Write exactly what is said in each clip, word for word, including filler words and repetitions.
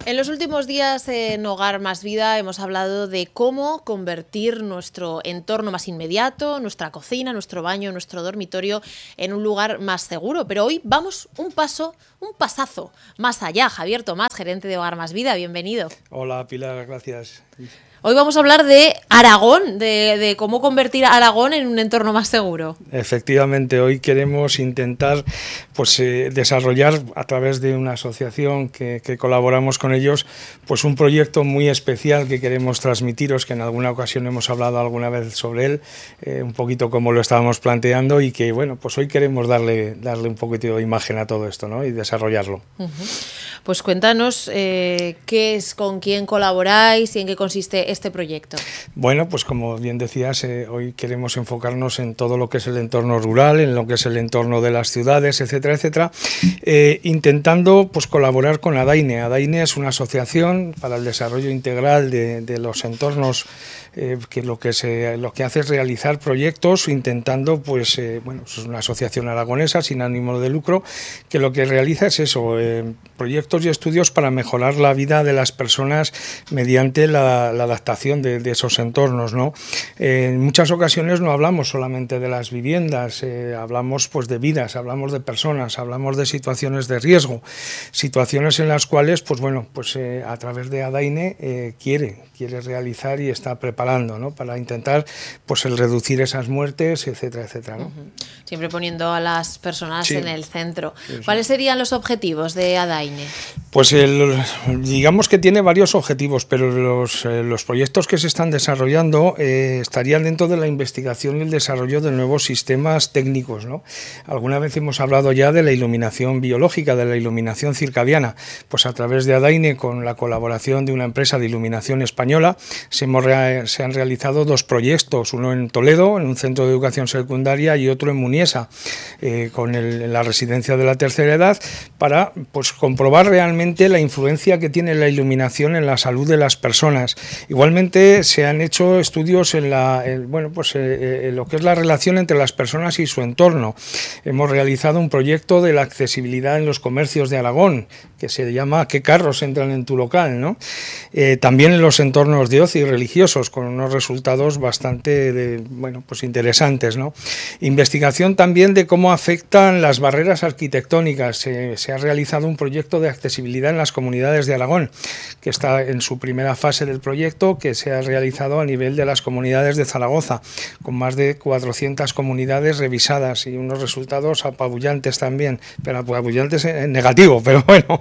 En los últimos días en Hogar Más Vida hemos hablado de cómo convertir nuestro entorno más inmediato, nuestra cocina, nuestro baño, nuestro dormitorio, en un lugar más seguro. Pero hoy vamos un paso, un pasazo más allá. Javier Tomás, gerente de Hogar Más Vida, bienvenido. Hola Pilar, gracias. Hoy vamos a hablar de Aragón, de, de cómo convertir a Aragón en un entorno más seguro. Efectivamente, hoy queremos intentar pues, eh, desarrollar a través de una asociación que, que colaboramos con ellos, pues un proyecto muy especial que queremos transmitiros, que en alguna ocasión hemos hablado alguna vez sobre él, eh, un poquito como lo estábamos planteando y que bueno, pues hoy queremos darle, darle un poquito de imagen a todo esto, ¿no? Y desarrollarlo. Uh-huh. Pues cuéntanos eh, qué es, con quién colaboráis y en qué consiste este proyecto. Bueno, pues como bien decías, eh, hoy queremos enfocarnos en todo lo que es el entorno rural, en lo que es el entorno de las ciudades, etcétera, etcétera, eh, intentando pues colaborar con ADAINE. ADAINE es una asociación para el desarrollo integral de, de los entornos, eh, que lo que se lo que hace es realizar proyectos intentando, pues, eh, bueno, es una asociación aragonesa sin ánimo de lucro, que lo que realiza es eso, eh, proyectos y estudios para mejorar la vida de las personas mediante la, la adaptación de, de esos entornos, ¿no? Eh, en muchas ocasiones no hablamos solamente de las viviendas, eh, hablamos pues de vidas, hablamos de personas, hablamos de situaciones de riesgo, situaciones en las cuales, pues bueno, pues eh, a través de ADAINE eh, quiere, quiere realizar y está preparando, ¿no? Para intentar pues el reducir esas muertes, etcétera, etcétera, ¿no? Uh-huh. Siempre poniendo a las personas sí. en el centro. Sí, sí. ¿Cuáles serían los objetivos de ADAINE? Pues el, digamos que tiene varios objetivos, pero los, eh, los proyectos que se están desarrollando eh, estarían dentro de la investigación y el desarrollo de nuevos sistemas técnicos, ¿no? Alguna vez hemos hablado ya de la iluminación biológica, de la iluminación circadiana. Pues a través de ADAINE, con la colaboración de una empresa de iluminación española, se, hemos rea- se han realizado dos proyectos, uno en Toledo, en un centro de educación secundaria, y otro en Muniesa, eh, con el, la residencia de la tercera edad, para pues comprobar realmente la influencia que tiene la iluminación en la salud de las personas. Igualmente se han hecho estudios en, la, en, bueno, pues, eh, en lo que es la relación entre las personas y su entorno. Hemos realizado un proyecto de la accesibilidad en los comercios de Aragón, que se llama ¿Qué carros entran en tu local?, ¿no? Eh, también en los entornos de ocio y religiosos, con unos resultados bastante de, bueno, pues interesantes, ¿no? Investigación también de cómo afectan las barreras arquitectónicas. Se, se ha realizado un proyecto de accesibilidad en las comunidades de Aragón, que está en su primera fase del proyecto, que se ha realizado a nivel de las comunidades de Zaragoza, con más de cuatrocientas comunidades revisadas y unos resultados apabullantes también, pero apabullantes en negativo, pero bueno.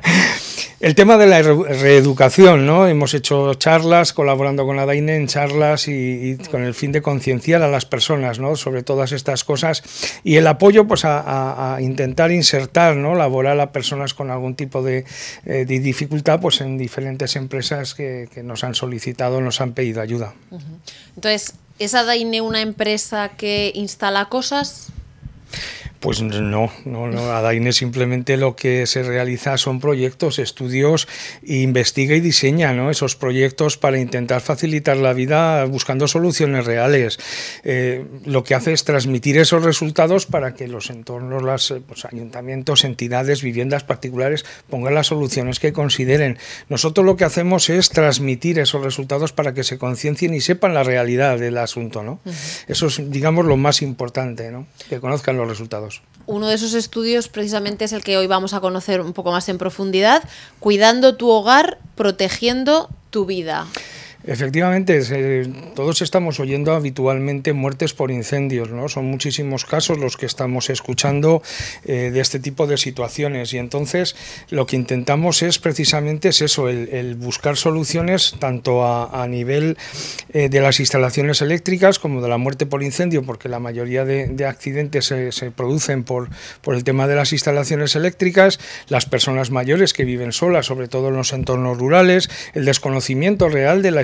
El tema de la reeducación, ¿no? Hemos hecho charlas, colaborando con ADAINE en charlas y, y con el fin de concienciar a las personas, ¿no? Sobre todas estas cosas, y el apoyo pues a, a, a intentar insertar, ¿no? Laboral a personas con algún tipo de, eh, de dificultad, pues en diferentes empresas que, que nos han solicitado, nos han pedido ayuda. Uh-huh. Entonces, ¿es ADAINE una empresa que instala cosas? Pues no, no, no, ADAINE simplemente lo que se realiza son proyectos, estudios, e investiga y diseña, ¿no? Esos proyectos para intentar facilitar la vida buscando soluciones reales. Eh, lo que hace es transmitir esos resultados para que los entornos, los pues, ayuntamientos, entidades, viviendas particulares pongan las soluciones que consideren. Nosotros lo que hacemos es transmitir esos resultados para que se conciencien y sepan la realidad del asunto, ¿no? Uh-huh. Eso es, digamos, lo más importante, ¿no? Que conozcan los resultados. Uno de esos estudios precisamente es el que hoy vamos a conocer un poco más en profundidad, cuidando tu hogar, protegiendo tu vida. Efectivamente, eh, todos estamos oyendo habitualmente muertes por incendios, ¿no? Son muchísimos casos los que estamos escuchando eh, de este tipo de situaciones, y entonces lo que intentamos es precisamente es eso, el, el buscar soluciones tanto a, a nivel eh, de las instalaciones eléctricas como de la muerte por incendio, porque la mayoría de, de accidentes se, se producen por, por el tema de las instalaciones eléctricas, las personas mayores que viven solas, sobre todo en los entornos rurales, el desconocimiento real de la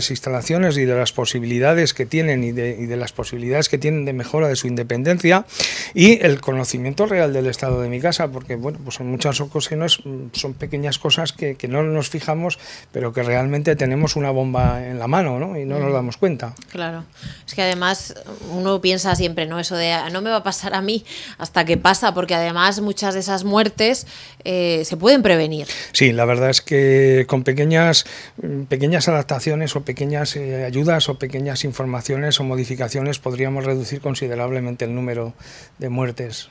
las instalaciones y de las posibilidades que tienen y de, y de las posibilidades que tienen de mejora de su independencia, y el conocimiento real del estado de mi casa, porque bueno, pues en muchas ocasiones son pequeñas cosas que, que no nos fijamos, pero que realmente tenemos una bomba en la mano, ¿no? Y no nos damos cuenta. Claro, es que además uno piensa siempre, ¿no? Eso de no me va a pasar a mí hasta que pasa, porque además muchas de esas muertes eh, se pueden prevenir. Sí, la verdad es que con pequeñas, pequeñas adaptaciones o pequeñas eh, ayudas o pequeñas informaciones o modificaciones podríamos reducir considerablemente el número de muertes.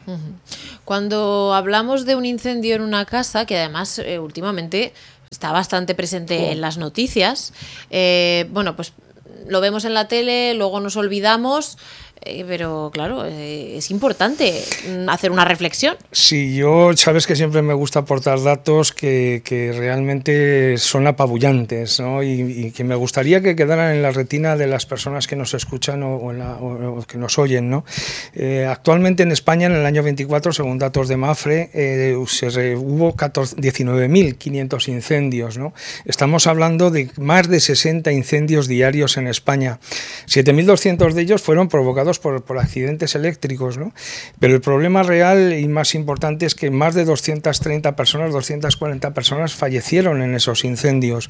Cuando hablamos de un incendio en una casa, que además eh, últimamente está bastante presente oh. en las noticias, eh, bueno, pues lo vemos en la tele, luego nos olvidamos, eh, pero claro, eh, es importante hacer una reflexión. Sí, yo sabes que siempre me gusta aportar datos que, que realmente son apabullantes, ¿no? y, y que me gustaría que quedaran en la retina de las personas que nos escuchan o, o, en la, o, o que nos oyen, ¿no? Eh, actualmente en España, en el año veinticuatro, según datos de Mafre, eh, se, hubo diecinueve mil quinientos incendios, ¿no? Estamos hablando de más de sesenta incendios diarios en España. siete mil doscientos de ellos fueron provocados Por, por accidentes eléctricos, ¿no? Pero el problema real y más importante es que más de doscientas treinta personas, doscientas cuarenta personas fallecieron en esos incendios.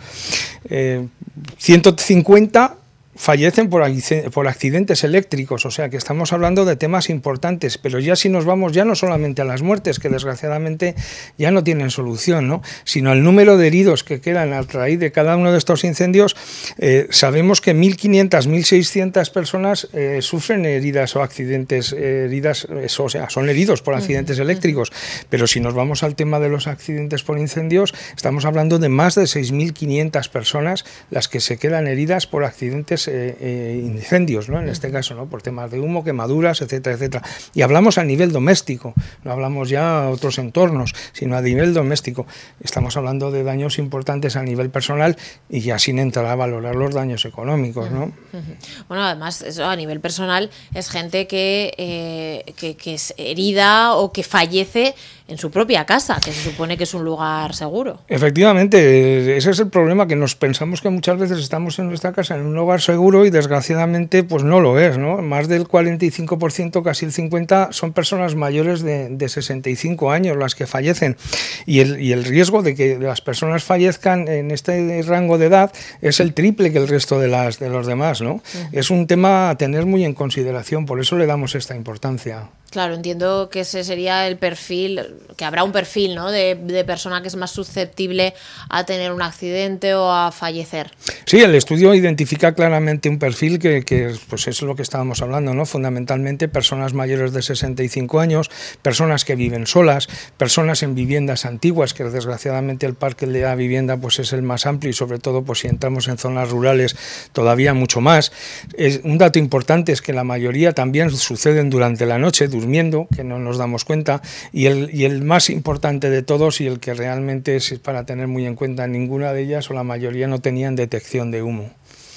Eh, ciento cincuenta fallecen por, por accidentes eléctricos, o sea que estamos hablando de temas importantes, pero ya si nos vamos ya no solamente a las muertes, que desgraciadamente ya no tienen solución, ¿no? Sino al número de heridos que quedan a raíz de cada uno de estos incendios. Eh, sabemos que mil quinientas, mil seiscientas personas eh, sufren heridas o accidentes, eh, heridas, eso, o sea, son heridos por accidentes eléctricos, pero si nos vamos al tema de los accidentes por incendios, estamos hablando de más de seis mil quinientas personas las que se quedan heridas por accidentes Eh, eh, incendios, ¿no? En este caso, ¿no? Por temas de humo, quemaduras, etcétera, etcétera. Y hablamos a nivel doméstico, no hablamos ya a otros entornos, sino a nivel doméstico. Estamos hablando de daños importantes a nivel personal y ya sin entrar a valorar los daños económicos, ¿no? Bueno, además, eso a nivel personal es gente que, eh, que, que es herida o que fallece en su propia casa, que se supone que es un lugar seguro. Efectivamente, ese es el problema, que nos pensamos que muchas veces estamos en nuestra casa en un lugar seguro y desgraciadamente pues no lo es, ¿no? Más del cuarenta y cinco por ciento, casi el cincuenta por ciento, son personas mayores de, de sesenta y cinco años las que fallecen, y el, y el riesgo de que las personas fallezcan en este rango de edad es el triple que el resto de, las, de los demás, ¿no? Uh-huh. Es un tema a tener muy en consideración, por eso le damos esta importancia. Claro, entiendo que ese sería el perfil, que habrá un perfil, ¿no? de, de persona que es más susceptible a tener un accidente o a fallecer. Sí, el estudio identifica claramente un perfil que, que pues es lo que estábamos hablando, ¿no? Fundamentalmente personas mayores de sesenta y cinco años, personas que viven solas, personas en viviendas antiguas, que desgraciadamente el parque de la vivienda pues es el más amplio, y sobre todo pues si entramos en zonas rurales todavía mucho más. Es, un dato importante es que la mayoría también suceden durante la noche, durmiendo, que no nos damos cuenta, y el, y el más importante de todos, y el que realmente es para tener muy en cuenta, ninguna de ellas o la mayoría no tenían detección de humo.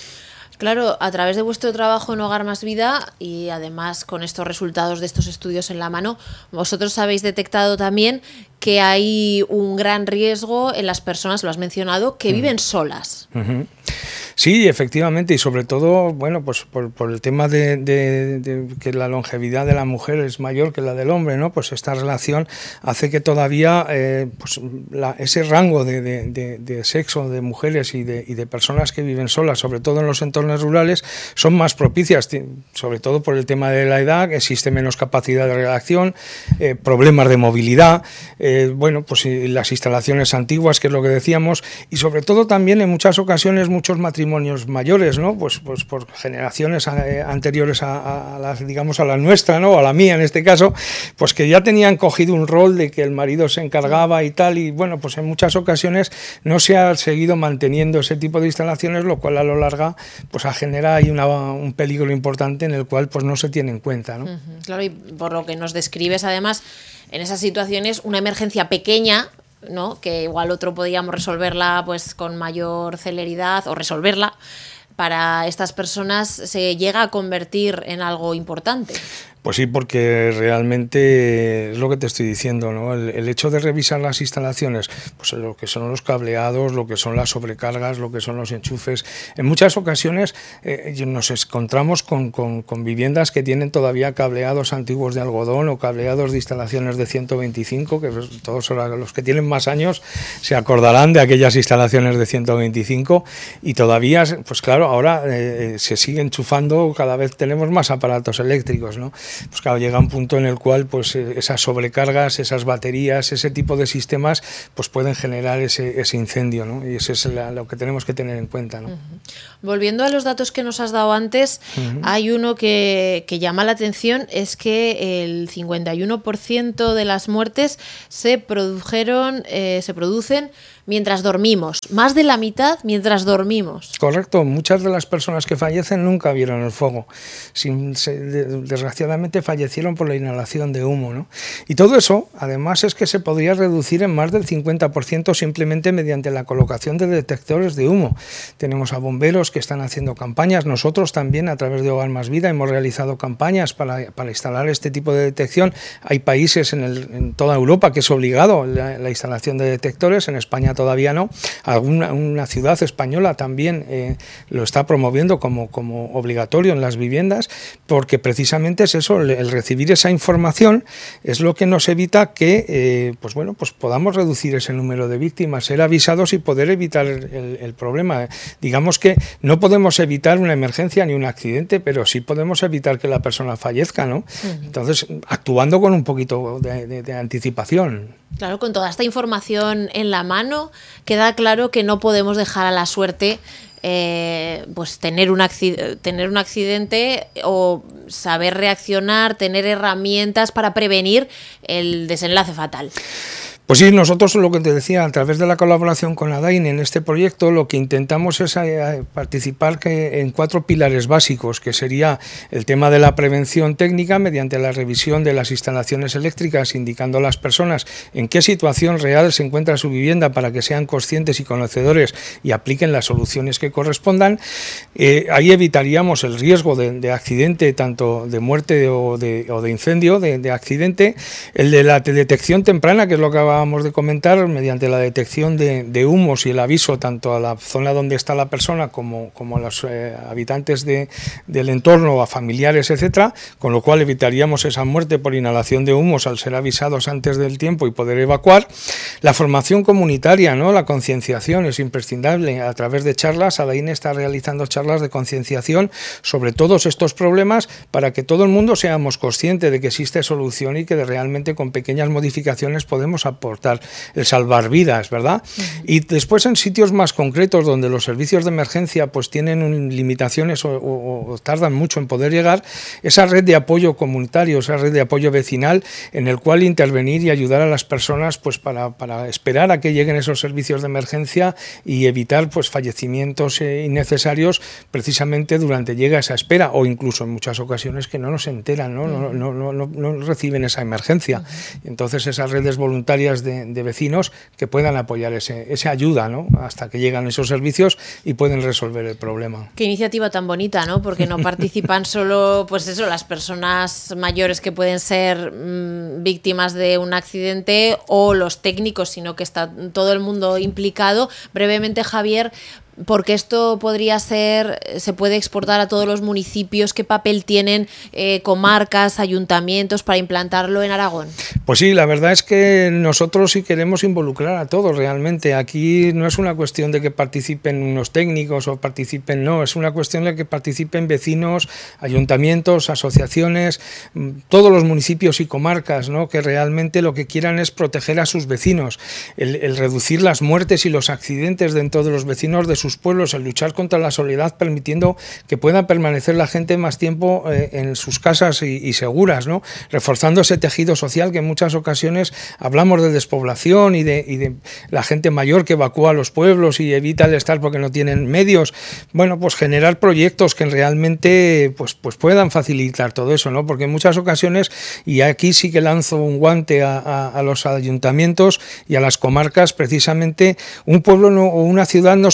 Claro, a través de vuestro trabajo en Hogar Más Vida y además con estos resultados de estos estudios en la mano, vosotros habéis detectado también que hay un gran riesgo en las personas, lo has mencionado, que viven uh-huh. solas. Uh-huh. Sí, efectivamente, y sobre todo, bueno, pues por, por el tema de, de, de que la longevidad de la mujer es mayor que la del hombre, ¿no? Pues esta relación hace que todavía eh, pues la, ese rango de, de, de, de sexo de mujeres y de, y de personas que viven solas, sobre todo en los entornos rurales, son más propicias, sobre todo por el tema de la edad, existe menos capacidad de reacción, eh, problemas de movilidad, eh, bueno, pues las instalaciones antiguas, que es lo que decíamos, y sobre todo también en muchas ocasiones muchos matrimonios mayores, ¿no? Pues, pues por generaciones anteriores a, a las, digamos, a la nuestra, ¿no? A la mía en este caso, pues que ya tenían cogido un rol de que el marido se encargaba y tal, y bueno, pues en muchas ocasiones no se ha seguido manteniendo ese tipo de instalaciones, lo cual a lo larga pues genera ahí una, un peligro importante en el cual pues no se tiene en cuenta, ¿no? Uh-huh. Claro, y por lo que nos describes además, en esas situaciones una emergencia pequeña, ¿no? Que igual otro podríamos resolverla pues con mayor celeridad o resolverla, para estas personas se llega a convertir en algo importante. Pues sí, porque realmente es lo que te estoy diciendo, ¿no? El, el hecho de revisar las instalaciones, pues lo que son los cableados, lo que son las sobrecargas, lo que son los enchufes. En muchas ocasiones eh, nos encontramos con, con, con viviendas que tienen todavía cableados antiguos de algodón o cableados de instalaciones de ciento veinticinco, que todos los que tienen más años se acordarán de aquellas instalaciones de ciento veinticinco, y todavía, pues claro, ahora eh, se sigue enchufando, cada vez tenemos más aparatos eléctricos, ¿no? Pues claro, llega un punto en el cual pues esas sobrecargas, esas baterías, ese tipo de sistemas pues pueden generar ese, ese incendio, ¿no? Y eso es la, lo que tenemos que tener en cuenta, ¿no? Uh-huh. Volviendo a los datos que nos has dado antes, uh-huh. hay uno que, que llama la atención, es que el cincuenta y uno por ciento de las muertes se produjeron, eh, se producen mientras dormimos, más de la mitad mientras dormimos. Correcto, muchas de las personas que fallecen nunca vieron el fuego, Sin, se, de, desgraciadamente fallecieron por la inhalación de humo, ¿no? Y todo eso, además, es que se podría reducir en más del cincuenta por ciento simplemente mediante la colocación de detectores de humo. Tenemos a bomberos que están haciendo campañas, nosotros también a través de Hogar Más Vida hemos realizado campañas para, para instalar este tipo de detección. Hay países en, el, en toda Europa que es obligado la, la instalación de detectores, en España todavía no. Alguna una ciudad española también eh, lo está promoviendo como, como obligatorio en las viviendas, porque precisamente es eso, el, el recibir esa información es lo que nos evita que eh, pues bueno, pues podamos reducir ese número de víctimas, ser avisados y poder evitar el, el, el problema. Digamos que no podemos evitar una emergencia ni un accidente, pero sí podemos evitar que la persona fallezca, ¿no? Uh-huh. Entonces, actuando con un poquito de, de, de anticipación. Claro, con toda esta información en la mano, queda claro que no podemos dejar a la suerte eh, pues tener un, acc- tener un accidente o saber reaccionar, tener herramientas para prevenir el desenlace fatal. Pues sí, nosotros lo que te decía, a través de la colaboración con ADAIN en este proyecto, lo que intentamos es eh, participar que en cuatro pilares básicos, que sería el tema de la prevención técnica mediante la revisión de las instalaciones eléctricas, indicando a las personas en qué situación real se encuentra su vivienda para que sean conscientes y conocedores y apliquen las soluciones que correspondan. Eh, ahí evitaríamos el riesgo de, de accidente, tanto de muerte o de, o de incendio, de, de accidente. El de la detección temprana, que es lo que acabamos de comentar, mediante la detección de, de humos y el aviso tanto a la zona donde está la persona como, como a los eh, habitantes de, del entorno, a familiares, etcétera, con lo cual evitaríamos esa muerte por inhalación de humos al ser avisados antes del tiempo y poder evacuar. La formación comunitaria, ¿no? La concienciación es imprescindible. A través de charlas, ADAIN está realizando charlas de concienciación sobre todos estos problemas para que todo el mundo seamos conscientes de que existe solución y que de realmente con pequeñas modificaciones podemos aportar el salvar vidas, ¿verdad? Uh-huh. Y después en sitios más concretos donde los servicios de emergencia pues tienen un, limitaciones o, o, o tardan mucho en poder llegar, esa red de apoyo comunitario, esa red de apoyo vecinal en el cual intervenir y ayudar a las personas pues para, para esperar a que lleguen esos servicios de emergencia y evitar pues fallecimientos eh, innecesarios precisamente durante llega esa espera, o incluso en muchas ocasiones que no nos enteran, ¿no? Uh-huh. no, no, no, no, no reciben esa emergencia. Uh-huh. Entonces esas redes voluntarias De, de vecinos que puedan apoyar ese, esa ayuda, ¿no? Hasta que llegan esos servicios y pueden resolver el problema. Qué iniciativa tan bonita, ¿no? Porque no participan solo, pues eso, las personas mayores que pueden ser mmm, víctimas de un accidente o los técnicos, sino que está todo el mundo implicado. Brevemente, Javier, porque esto podría ser, se puede exportar a todos los municipios, ¿qué papel tienen eh, comarcas, ayuntamientos para implantarlo en Aragón? Pues sí, la verdad es que nosotros sí queremos involucrar a todos realmente. Aquí no es una cuestión de que participen unos técnicos o participen, no, es una cuestión de que participen vecinos, ayuntamientos, asociaciones, todos los municipios y comarcas, ¿no? Que realmente lo que quieran es proteger a sus vecinos, el, el reducir las muertes y los accidentes dentro de los vecinos de sus pueblos, el luchar contra la soledad, permitiendo que pueda permanecer la gente más tiempo eh, en sus casas y, y seguras, ¿no? Reforzando ese tejido social que en muchas ocasiones hablamos de despoblación y de, y de la gente mayor que evacúa a los pueblos y evita el estar porque no tienen medios. Bueno, pues generar proyectos que realmente pues, pues puedan facilitar todo eso, ¿no? Porque en muchas ocasiones, y aquí sí que lanzo un guante a, a, a los ayuntamientos y a las comarcas, precisamente un pueblo no, o una ciudad no solamente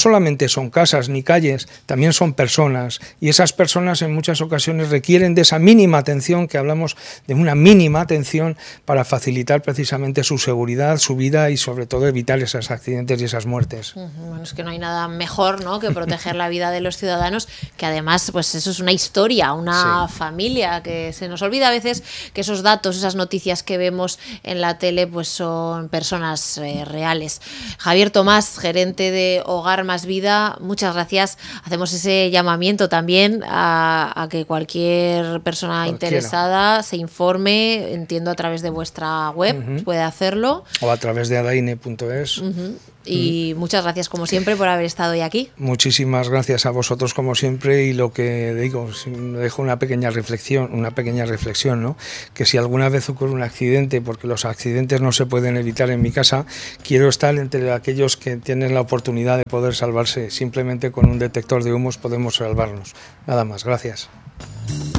solamente son casas ni calles, también son personas, y esas personas en muchas ocasiones requieren de esa mínima atención, que hablamos de una mínima atención, para facilitar precisamente su seguridad, su vida y sobre todo evitar esos accidentes y esas muertes. Bueno, es que no hay nada mejor, ¿no?, que proteger la vida de los ciudadanos, que además pues eso es una historia, una sí. familia, que se nos olvida a veces que esos datos, esas noticias que vemos en la tele pues son personas eh, reales. Javier Tomás, gerente de Hogar Más Vida, muchas gracias. Hacemos ese llamamiento también a, a que cualquier persona Cualquiera. interesada se informe, entiendo a través de vuestra web, uh-huh. puede hacerlo. O a través de adaine punto es. Uh-huh. Y mm. muchas gracias como siempre por haber estado hoy aquí. Muchísimas gracias a vosotros como siempre, y lo que digo, dejo una pequeña reflexión, una pequeña reflexión, ¿no? Que si alguna vez ocurre un accidente, porque los accidentes no se pueden evitar en mi casa, quiero estar entre aquellos que tienen la oportunidad de poder salvarse. Simplemente con un detector de humos podemos salvarnos. Nada más, gracias.